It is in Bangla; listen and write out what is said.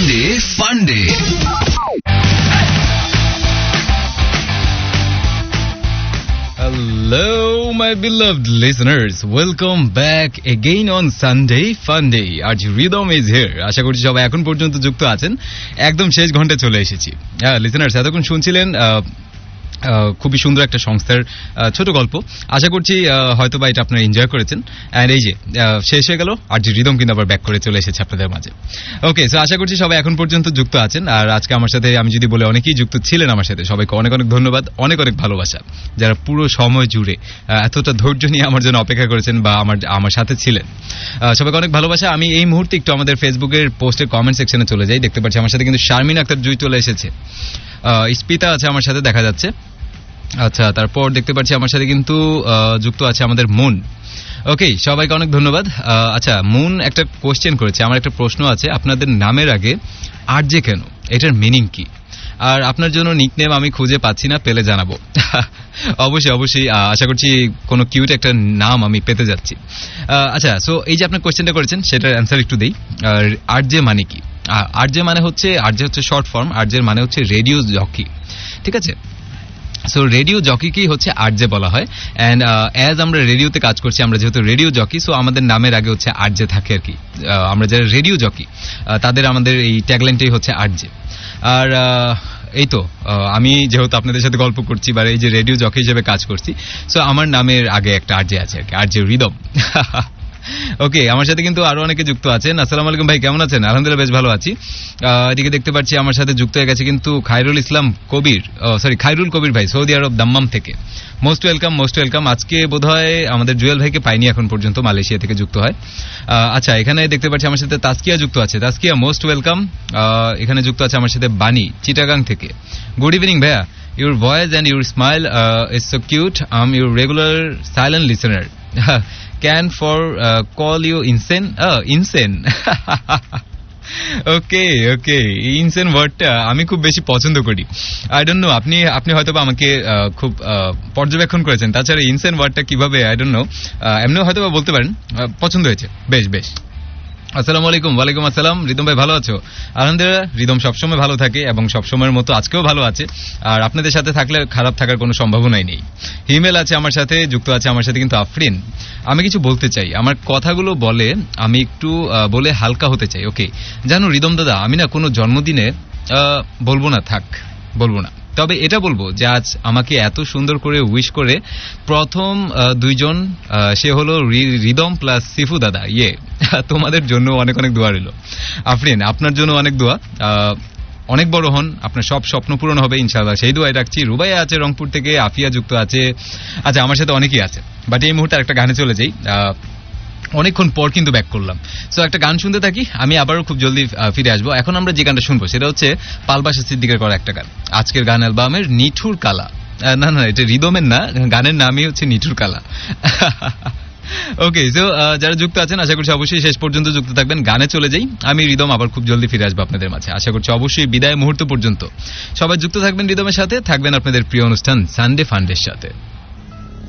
Sunday Funday. Hello, my beloved listeners. Welcome back again on Sunday Funday. আজ রিদম ইজ হিয়ার। আশা করছি সবাই এখন পর্যন্ত যুক্ত আছেন। একদম শেষ ঘন্টায় চলে এসেছি। লিসেনার্স, এতক্ষণ শুনছিলেন খুবই সুন্দর একটা সংস্থার ছোট গল্প। আশা করছি হয়তো বা এটা আপনারা এনজয় করেছেন। অ্যান্ড এই যে শেষ হয়ে গেল, আর যে রিদম কিন্তু আবার ব্যাক করে চলে এসেছে আপনাদের মাঝে। ওকে, সো আশা করছি সবাই এখন পর্যন্ত যুক্ত আছেন। আর আজকে আমার সাথে, আমি যদি বলে অনেকেই যুক্ত ছিলেন আমার সাথে, সবাইকে অনেক অনেক ধন্যবাদ, অনেক অনেক ভালোবাসা, যারা পুরো সময় জুড়ে এতটা ধৈর্য নিয়ে আমার জন্য অপেক্ষা করেছেন বা আমার সাথে ছিলেন। সবাইকে অনেক ভালোবাসা। আমি এই মুহূর্তে একটু আমাদের ফেসবুকের পোস্টের কমেন্ট সেকশনে চলে যাই। দেখতে পাচ্ছি আমার সাথে কিন্তু শারমিন আক্তার জুই চলে এসেছে, স্পিতা আছে আমার সাথে দেখা যাচ্ছে। আচ্ছা, তারপর দেখতে পাচ্ছি আমার সাথে কিন্তু যুক্ত আছে আমাদের মুন। ওকে, সবাইকে অনেক ধন্যবাদ। আচ্ছা, মুন একটা কোশ্চেন করেছে, আমার একটা প্রশ্ন আছে, আপনাদের নামের আগে আরজে কেন, এটার মিনিং কি? আর আপনার জন্য নিকনেম আমি খুঁজে পাচ্ছি না, পেলে জানাবো। অবশ্যই অবশ্যই, আশা করছি কোনো কিউট একটা নাম আমি পেতে যাচ্ছি। আচ্ছা, সো এই যে আপনার কোশ্চেনটা করেছেন সেটার অ্যান্সার একটু দেই। আরজে মানে কি? আরজে মানে হচ্ছে, আরজে হচ্ছে শর্ট ফর্ম, আরজের মানে হচ্ছে রেডিও জকি, ঠিক আছে? সো রেডিও জকিকেই হচ্ছে আরজে বলা হয়। অ্যান্ড অ্যাজ আমরা রেডিওতে কাজ করছি, আমরা যেহেতু রেডিও জকি, সো আমাদের নামের আগে হচ্ছে আরজে থাকে আর কি। আমরা যারা রেডিও জকি তাদের আমাদের এই ট্যাগলাইনটাই হচ্ছে আরজে। আর এই তো, আমি যেহেতু আপনাদের সাথে গল্প করছি বা এই যে রেডিও জকি হিসেবে কাজ করছি, সো আমার নামের আগে একটা আরজে আছে আর কি, আরজে রিদম। ওকে, আমার সাথে কিন্তু আরো অনেকে যুক্ত আছেন। আসসালামু আলাইকুম ভাই, কেমন আছেন? আলহামদুলিল্লাহ বেশ ভালো আছি। এদিকে দেখতে পাচ্ছি আমার সাথে যুক্ত হয়ে গেছে কিন্তু খায়রুল কবির ভাই, সৌদি আরব দাম্মাম থেকে। Most welcome, most welcome. আজকে বোধহয় আমাদের জুয়েল ভাইকে পাইনি এখন পর্যন্ত, মালয়েশিয়া থেকে যুক্ত হয়। আচ্ছা, এখানে দেখতে পাচ্ছি আমার সাথে তাসকিয়া যুক্ত আছে। Taskia, most welcome. এখানে যুক্ত আছে আমার সাথে বানি চিটাগাং থেকে। গুড ইভিনিং ভাইয়া, your voice and your smile is so cute. I am your regular silent listener. Can for call you insane? Insane. Okay okay, insane ওয়ার্ডটা আমি খুব বেশি পছন্দ করি। আই ডোন্ট নো, আপনি হয়তো আমাকে খুব পর্যবেক্ষণ করেছেন, তাছাড়া ইনসেন ওয়ার্ডটা কিভাবে আই ডোন্ট নো, এমনিও হয়তো বলতে পারেন। পছন্দ হয়েছে, বেশ বেশ। আসসালামু আলাইকুম। ওয়ালাইকুম আসসালাম। রিদম ভাই ভালো আছো? আলহামদুলিল্লাহ, রিদম সবসময় ভালো থাকে এবং সবসময়ের মতো আজকেও ভালো আছে। আর আপনাদের সাথে থাকলে খারাপ থাকার কোনো সম্ভাবনাই নেই। হিমেল আছে আমার সাথে, যুক্ত আছে আমার সাথে কিন্তু আফরিন। আমি কিছু বলতে চাই, আমার কথাগুলো বলে আমি একটু বলে হালকা হতে চাই। ওকে, জানো রিদম দাদা, আমি না কোনো জন্মদিনে বলবো না, বলবো না, তবে এটা বলবো যে আজ আমাকে এত সুন্দর করে উইশ করে প্রথম দুইজন, সে হলো রিদম প্লাস সিফু দাদা। তোমাদের জন্য অনেক অনেক দোয়া রইল। আফরিন, আপনার জন্য অনেক দোয়া, অনেক বড় হন, আপনার সব স্বপ্ন পূরণ হবে ইনশাআল্লাহ, সেই দোয়াই রাখছি। রুবাইয়া আছে রংপুর থেকে, আফিয়া যুক্ত আছে। আচ্ছা, আমার সাথে অনেকেই আছে, বাট এই মুহূর্তে একটা গানে চলে যাই। অনেকক্ষণ পর কিন্তু ব্যাক করলাম, সো একটা গান শুনতে থাকি, আমি আবারও খুব জলদি ফিরে আসবো। এখন আমরা যে গানটা শুনবো সেটা হচ্ছে পালবাসা সিদ্দিকের করা একটা গান, আজকের গান অ্যালবামের নিঠুর কালা। না, এটা রিদমের না, গানের নামই হচ্ছে নিঠুর কালা। ওকে, সো যারা যুক্ত আছেন আশা করছি অবশ্যই শেষ পর্যন্ত যুক্ত থাকবেন। গানে চলে যাই, আমি রিদম আবার খুব জলদি ফিরে আসবো আপনাদের মাঝে। আশা করছি অবশ্যই বিদায় মুহূর্ত পর্যন্ত সবাই যুক্ত থাকবেন রিদমের সাথে, থাকবেন আপনাদের প্রিয় অনুষ্ঠান সানডে ফান্ডের সাথে।